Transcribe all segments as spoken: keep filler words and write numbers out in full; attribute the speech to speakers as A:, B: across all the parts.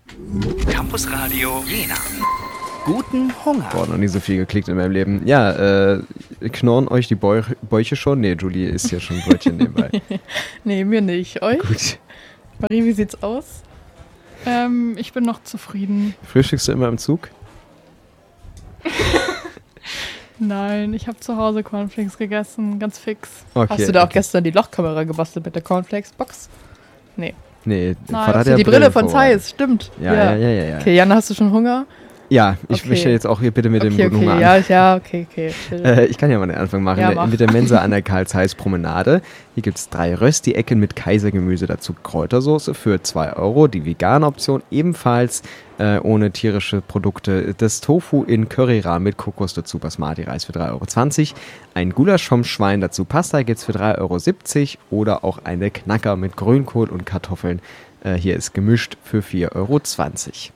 A: Campus Radio Jena. Guten Hunger.
B: Boah, noch nie so viel geklickt in meinem Leben. Ja, äh, knurren euch die Bäuch- Bäuche schon? Nee, Julie isst hier schon ein Brötchen nebenbei.
C: Nee, mir nicht. Euch?
B: Gut.
C: Marie, wie sieht's aus?
D: Ähm, ich bin noch zufrieden.
B: Frühstückst du immer im Zug?
D: Nein, ich habe zu Hause Cornflakes gegessen, ganz fix.
B: Okay,
C: Hast du da auch
B: okay.
C: gestern die Lochkamera gebastelt mit der Cornflakes-Box? Nee.
B: Nee,
D: Nein.
B: Vater hat
C: Die
B: ja
C: Brille
B: Brillen
C: von
B: vorbereitet.
C: Zeiss, stimmt.
B: Ja, ja, ja, ja. ja.
C: Okay, Jana, hast du schon Hunger?
B: Ja, ich
C: Okay.
B: möchte jetzt auch hier bitte mit dem
C: okay,
B: guten
C: okay,
B: Hunger
C: ja,
B: an.
C: ja, okay, okay. chill.
B: Äh, ich kann ja mal den Anfang machen.
C: Ja,
B: Ne?
C: mach.
B: Mit der Mensa an der Karl-Zeiss-Promenade. Hier gibt es drei Rösti-Ecken mit Kaisergemüse, dazu Kräutersoße für zwei Euro. Die vegane Option ebenfalls äh, ohne tierische Produkte. Das Tofu in Curryrahm mit Kokos, dazu Basmati-Reis für drei Euro zwanzig. Ein Gulasch vom Schwein, dazu Pasta gibt es für drei Euro siebzig. Oder auch eine Knacker mit Grünkohl und Kartoffeln. Äh, hier ist gemischt für vier Euro zwanzig.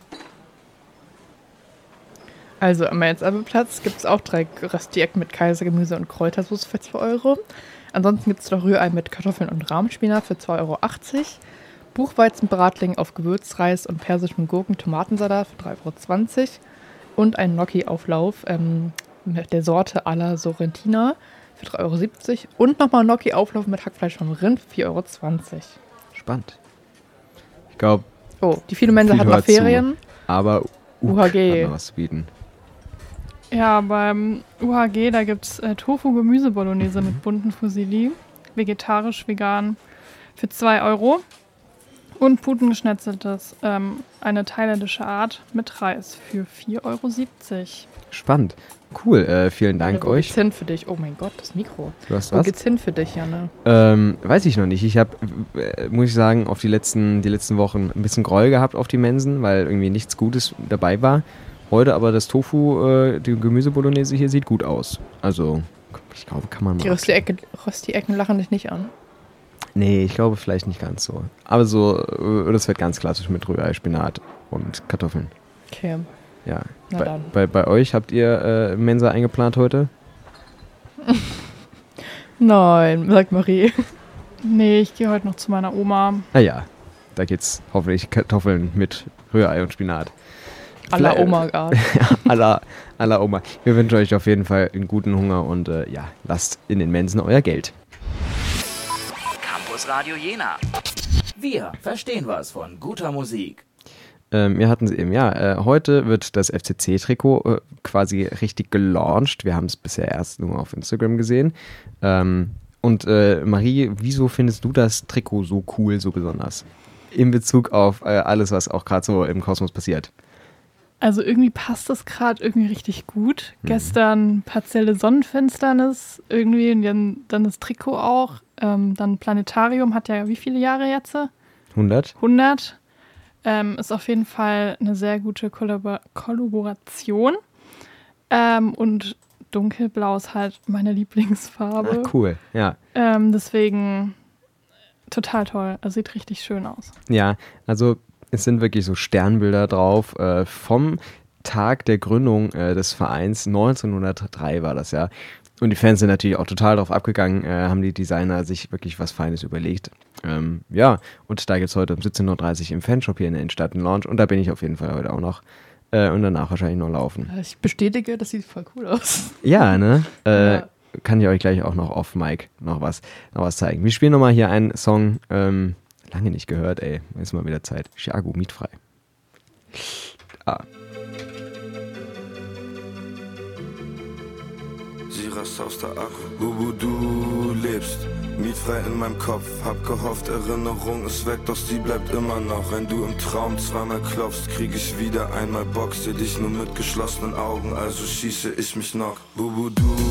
C: Also am Mainz-Abbe-Platz gibt es auch drei Rösti-Ecken mit Kaisergemüse und Kräutersoße für zwei Euro. Ansonsten gibt es noch Rührei mit Kartoffeln und Rahmspinat für zwei Euro achtzig. Buchweizenbratling auf Gewürzreis und persischem Gurken-Tomatensalat für drei Euro zwanzig. Und ein Gnocchi-Auflauf ähm, mit der Sorte alla Sorrentina für drei Euro siebzig. Und nochmal Gnocchi-Auflauf mit Hackfleisch vom Rind für vier Euro zwanzig.
B: Spannend. Ich glaube,
C: Oh, die viele Mensa hat
B: Viel
C: noch
B: hört zu.
C: Ferien.
B: aber U
C: U
B: H
C: H
B: G
C: G.
B: hat noch was zu bieten.
D: Ja, beim U H G, da gibt es äh, Tofu-Gemüse-Bolognese
B: Mhm.
D: mit bunten Fusilli. Vegetarisch, vegan für zwei Euro. Und Putengeschnetzeltes, ähm, eine thailändische Art mit Reis für vier Euro siebzig.
B: Spannend. Cool, äh, vielen Dank
C: Wo
B: euch.
C: geht's hin für dich? Oh mein Gott, das Mikro.
B: Du hast
C: Wo
B: was?
C: geht's hin für dich, Janne?
B: Ähm, weiß ich noch nicht. Ich habe, äh, muss ich sagen, auf die letzten, die letzten Wochen ein bisschen Groll gehabt auf die Mensen, weil irgendwie nichts Gutes dabei war. Heute aber das Tofu, äh, die Gemüsebolognese hier sieht gut aus. Also, ich glaube, kann man
C: Die
B: mal.
C: Rösti-Ecken Rösti-Ecken lachen dich nicht an.
B: Nee, ich glaube vielleicht nicht ganz so. Aber so, äh, das wird ganz klassisch mit Rührei, Spinat und Kartoffeln.
C: Okay,
B: Ja.
C: na
B: Bei,
C: dann.
B: bei, bei euch habt ihr äh, Mensa eingeplant heute?
C: Nein, sagt Marie.
D: Nee, ich gehe heute noch zu meiner Oma.
B: Naja, da gibt's hoffentlich Kartoffeln mit Rührei und Spinat.
C: À la
B: Vielleicht-
C: Oma-Art.
B: à la, à la Oma. Wir wünschen euch auf jeden Fall einen guten Hunger und äh, ja, lasst in den Mensen euer Geld.
A: Campus Radio Jena. Wir verstehen was von guter Musik.
B: Ähm, wir hatten es eben, ja, äh, heute wird das F C C-Trikot äh, quasi richtig gelauncht. Wir haben es bisher erst nur auf Instagram gesehen. Ähm, und äh, Marie, wieso findest du das Trikot so cool, so besonders? In Bezug auf äh, alles, was auch gerade so im Kosmos passiert.
D: Also irgendwie passt das gerade irgendwie richtig gut.
B: Mhm.
D: Gestern partielle Sonnenfinsternis irgendwie und dann, dann das Trikot auch. Ähm, dann Planetarium hat ja wie viele Jahre jetzt?
B: hundert?
D: hundert. Ähm, ist auf jeden Fall eine sehr gute Kollabor- Kollaboration. Ähm, und dunkelblau ist halt meine Lieblingsfarbe.
B: Ah, cool, ja.
D: Ähm, deswegen total toll. Also sieht richtig schön aus.
B: Ja, also es sind wirklich so Sternbilder drauf äh, vom Tag der Gründung äh, des Vereins. neunzehnhundertdrei war das ja. Und die Fans sind natürlich auch total drauf abgegangen, äh, haben die Designer sich wirklich was Feines überlegt. Ähm, ja, und da gibt es heute um siebzehn Uhr dreißig im Fanshop hier in der Innenstadt einen Launch und da bin ich auf jeden Fall heute auch noch. Äh, und danach wahrscheinlich noch laufen.
C: Ich bestätige, das sieht voll cool aus.
B: Ja, ne? Äh,
C: Ja.
B: Kann ich euch gleich auch noch off Mic noch was, noch was zeigen. Wir spielen nochmal hier einen Song, ähm, lange nicht gehört, ey. Ist mal wieder Zeit. Chiago, mietfrei. Ah.
E: Sie rast aus der Akku. Bubu, du lebst mietfrei in meinem Kopf. Hab gehofft, Erinnerung ist weg, doch sie bleibt immer noch. Wenn du im Traum zweimal klopfst, krieg ich wieder einmal Bock. Seh dich nur mit geschlossenen Augen, also schieße ich mich noch. Bubu, du